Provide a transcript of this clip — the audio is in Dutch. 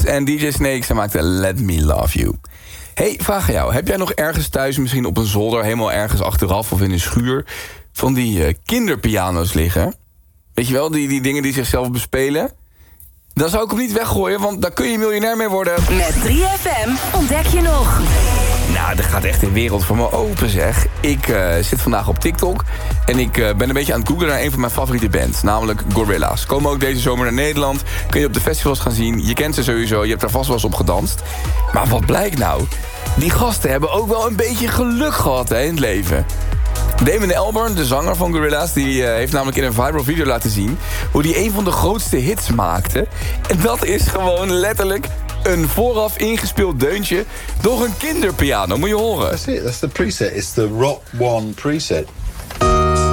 en DJ Snake. Ze maakte Let Me Love You. Hey, vraag aan jou. Heb jij nog ergens thuis, misschien op een zolder, helemaal ergens achteraf of in een schuur, van die kinderpiano's liggen? Weet je wel, die dingen die zichzelf bespelen? Dan zou ik hem niet weggooien, want daar kun je miljonair mee worden. Met 3FM ontdek je nog. Nou, er gaat echt een wereld voor me open, zeg. Ik zit vandaag op TikTok en ik ben een beetje aan het googlen naar een van mijn favoriete bands, namelijk Gorillaz. Komen ook deze zomer naar Nederland, kun je op de festivals gaan zien. Je kent ze sowieso, je hebt daar vast wel eens op gedanst. Maar wat blijkt nou? Die gasten hebben ook wel een beetje geluk gehad hè, in het leven. Damon Albarn, de zanger van Gorillaz, die heeft namelijk in een viral video laten zien hoe hij een van de grootste hits maakte. En dat is gewoon letterlijk een vooraf ingespeeld deuntje door een kinderpiano. Moet je horen. That's it, that's the preset. It's the Rock One preset.